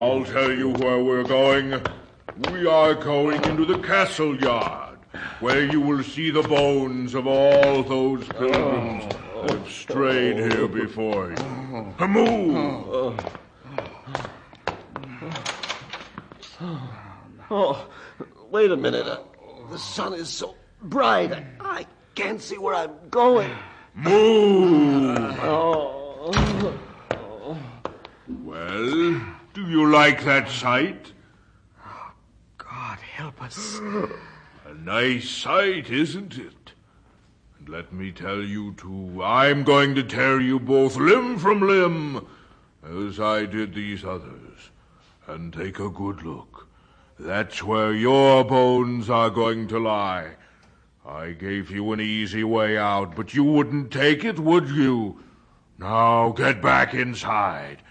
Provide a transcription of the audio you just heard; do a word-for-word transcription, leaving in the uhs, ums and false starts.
I'll tell you where we're going. We are going into the castle yard, where you will see the bones of all those pilgrims that have strayed here before you. Move! Oh, wait a minute. Uh, the sun is so bright, I, I can't see where I'm going. Move! Oh. Well, do you like that sight? Oh, God, help us. A nice sight, isn't it? And let me tell you, too, I'm going to tear you both limb from limb, as I did these others. And take a good look. That's where your bones are going to lie. I gave you an easy way out, but you wouldn't take it, would you? Now get back inside.